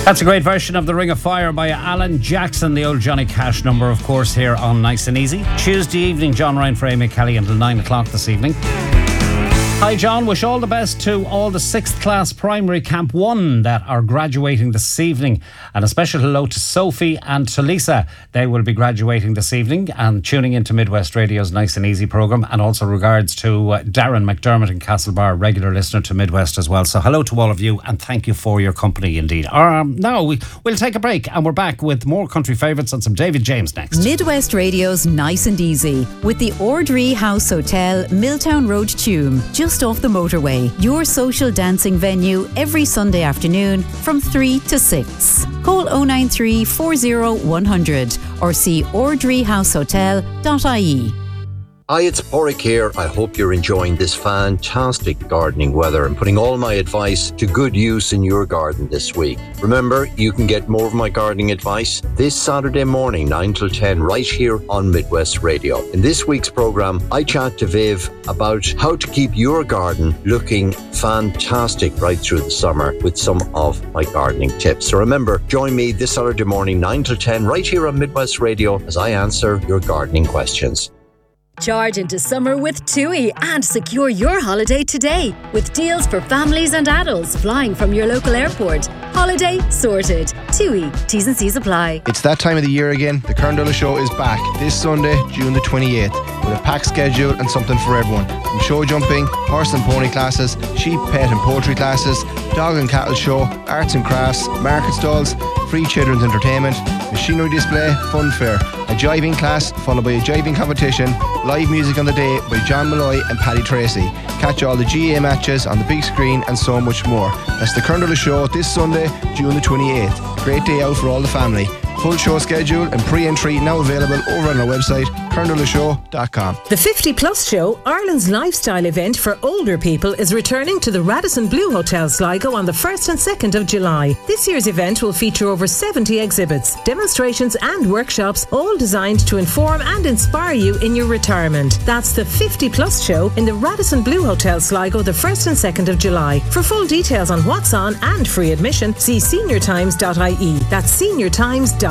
That's a great version of The Ring of Fire by Alan Jackson, the old Johnny Cash number, of course, here on Nice and Easy. Tuesday evening, John Ryan for Amy Kelly until 9 o'clock this evening. Hi John, wish all the best to all the 6th class primary Camp 1 that are graduating this evening, and a special hello to Sophie and to Lisa. They will be graduating this evening and tuning into Midwest Radio's Nice and Easy programme, and also regards to Darren McDermott in Castlebar, regular listener to Midwest as well. So hello to all of you and thank you for your company indeed. Now we'll take a break and we're back with more country favourites and some David James next. Midwest Radio's Nice and Easy with the Ordree House Hotel, Milltown Road, Tuam, just off the motorway. Your social dancing venue every Sunday afternoon from 3 to 6. Call 093 40 100 or see ordreehousehotel.ie. Hi, it's Porrick here. I hope you're enjoying this fantastic gardening weather and putting all my advice to good use in your garden this week. Remember, you can get more of my gardening advice this Saturday morning, 9 till 10, right here on Midwest Radio. In this week's programme, I chat to Viv about how to keep your garden looking fantastic right through the summer with some of my gardening tips. So remember, join me this Saturday morning, 9 till 10, right here on Midwest Radio as I answer your gardening questions. Charge into summer with TUI and secure your holiday today with deals for families and adults flying from your local airport. Holiday sorted. TUI. T's and C's apply. It's that time of the year again. The Kern Show is back this Sunday, June the 28th, with a packed schedule and something for everyone. From show jumping, horse and pony classes, sheep, pet and poultry classes, dog and cattle show, arts and crafts, market stalls, free children's entertainment, machinery display, fun fair, a jiving class followed by a jiving competition, live music on the day by John Malloy and Paddy Tracy. Catch all the GA matches on the big screen and so much more. That's the Kern Show this Sunday, June the 28th. Great day out for all the family. Full show schedule and pre-entry now available over on our website, kerndolashow.com. The 50 Plus Show, Ireland's lifestyle event for older people, is returning to the Radisson Blu Hotel Sligo on the 1st and 2nd of July. This year's event will feature over 70 exhibits, demonstrations and workshops, all designed to inform and inspire you in your retirement. That's the 50 Plus Show in the Radisson Blu Hotel Sligo the 1st and 2nd of July. For full details on what's on and free admission, see seniortimes.ie. That's seniortimes.ie.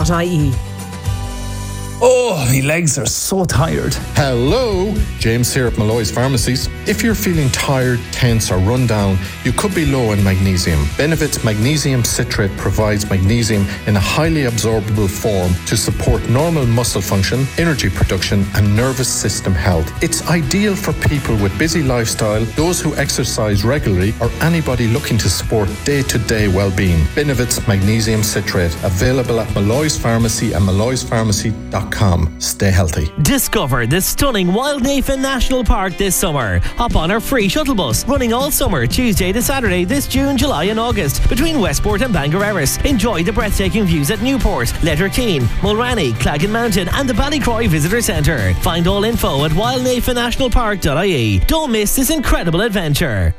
Oh, my legs are so tired. Hello, James here at Malloy's Pharmacies. If you're feeling tired, tense or run down, you could be low in magnesium. Benevit's magnesium citrate provides magnesium in a highly absorbable form to support normal muscle function, energy production and nervous system health. It's ideal for people with busy lifestyle, those who exercise regularly or anybody looking to support day-to-day well-being. Benevit's magnesium citrate, available at Malloy's Pharmacy and malloyspharmacy.com. Stay healthy. Discover the stunning Wildnafen National Park this summer. Hop on our free shuttle bus running all summer, Tuesday to Saturday this June, July and August between Westport and Bangor Erris. Enjoy the breathtaking views at Newport, Letterkeene, Mulranny, Claggan Mountain and the Ballycroy Visitor Centre. Find all info at wildnafennationalpark.ie. Don't miss this incredible adventure.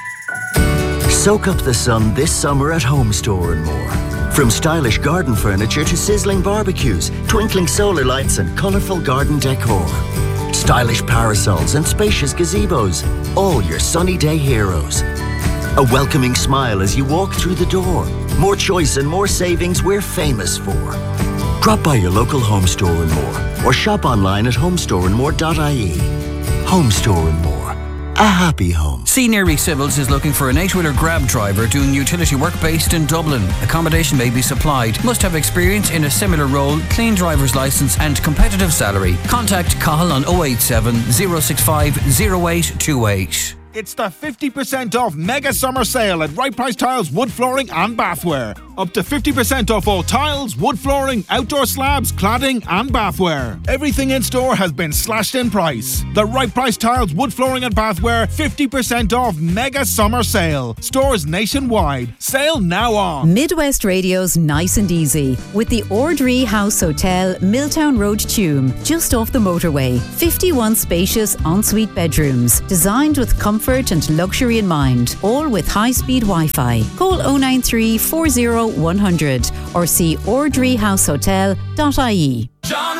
Soak up the sun this summer at Home Store and More. From stylish garden furniture to sizzling barbecues, twinkling solar lights and colourful garden decor. Stylish parasols and spacious gazebos, all your sunny day heroes. A welcoming smile as you walk through the door. More choice and more savings we're famous for. Drop by your local Home Store and More or shop online at homestoreandmore.ie. Home Store and More. A happy home. Senior Reef Civils is looking for an 8-wheeler grab driver doing utility work based in Dublin. Accommodation may be supplied. Must have experience in a similar role, clean driver's licence and competitive salary. Contact Cahill on 087 065 0828. It's the 50% off mega summer sale at Right Price Tiles, Wood Flooring and Bathware. Up to 50% off all tiles, wood flooring, outdoor slabs, cladding and bathware. Everything in store has been slashed in price. The Right Price Tiles, Wood Flooring and Bathware 50% off mega summer sale. Stores nationwide. Sale now on. Midwest Radio's Nice and Easy with the Ordree House Hotel, Milltown Road, Tuam, just off the motorway. 51 spacious ensuite bedrooms designed with comfort and luxury in mind, all with high-speed Wi-Fi. Call 093 40 100 or see ordreehousehotel.ie.